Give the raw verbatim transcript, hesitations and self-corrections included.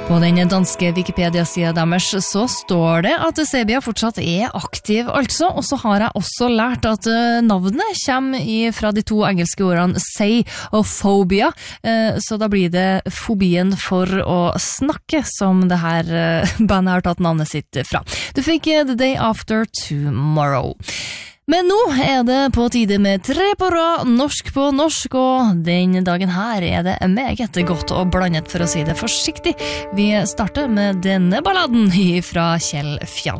På den danske Wikipedia-siden deres så står det at Sabia fortsatt er aktiv, altså, og så har jeg også lært at navnet kommer fra de to engelske ordene say og phobia, så da blir det fobien for å snakke som det her bandet har tatt navnet sitt fra. Du fikk The Day After Tomorrow. Men nå er det på tide med tre på rad, norsk på norsk, og den dagen her er det meget godt og blandet, for å si det forsiktig. Vi starter med denne balladen fra Kjell Fjall.